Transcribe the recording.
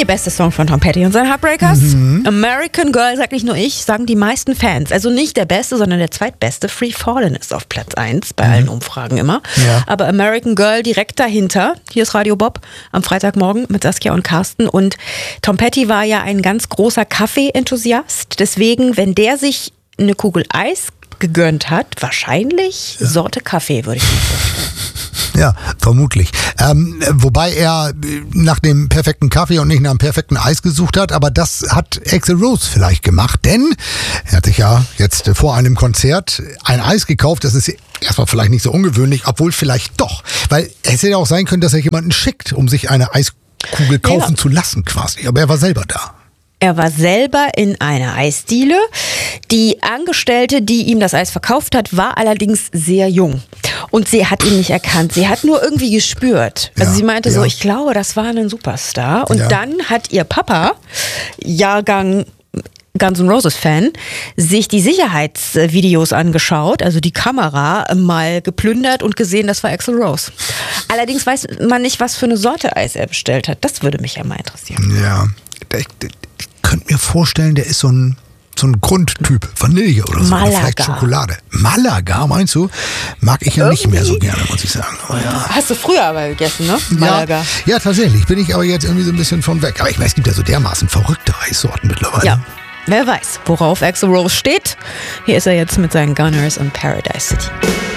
beste Song von Tom Petty und seinen Heartbreakers. American Girl, sag nicht nur ich, sagen die meisten Fans. Also nicht der beste, sondern der zweitbeste. Free Fallin' ist auf Platz 1 bei allen Umfragen immer. Ja. Aber American Girl direkt dahinter. Hier ist Radio Bob am Freitagmorgen mit Saskia und Carsten. Und Tom Petty war ja ein ganz großer Kaffee-Enthusiast. Deswegen, wenn der sich eine Kugel Eis gegönnt hat, wahrscheinlich Sorte Kaffee, würde ich mal vorstellen. Ja, vermutlich. Wobei er nach dem perfekten Kaffee und nicht nach dem perfekten Eis gesucht hat, aber das hat Axl Rose vielleicht gemacht, denn er hat sich ja jetzt vor einem Konzert ein Eis gekauft, das ist erstmal vielleicht nicht so ungewöhnlich, obwohl vielleicht doch, weil es hätte ja auch sein können, dass er jemanden schickt, um sich eine Eiskugel kaufen zu lassen quasi, aber er war selber da. Er war selber in einer Eisdiele. Die Angestellte, die ihm das Eis verkauft hat, war allerdings sehr jung. Und sie hat ihn nicht erkannt. Sie hat nur irgendwie gespürt. Also sie meinte so, ich glaube, das war ein Superstar. Und dann hat ihr Papa, Jahrgang Guns N' Roses Fan, sich die Sicherheitsvideos angeschaut, also die Kamera mal geplündert und gesehen, das war Axl Rose. Allerdings weiß man nicht, was für eine Sorte Eis er bestellt hat. Das würde mich ja mal interessieren. Ja, ich könnte mir vorstellen, der ist so ein Grundtyp, Vanille oder so, Malaga. vielleicht Schokolade. Malaga, meinst du? Mag ich ja nicht mehr so gerne, muss ich sagen. Aber ja. Hast du früher aber gegessen, ne? Malaga. Ja, tatsächlich. Bin ich aber jetzt irgendwie so ein bisschen von weg. Aber ich weiß, es gibt ja so dermaßen verrückte Eissorten mittlerweile. Ja, wer weiß, worauf Axl Rose steht. Hier ist er jetzt mit seinen Gunners in Paradise City.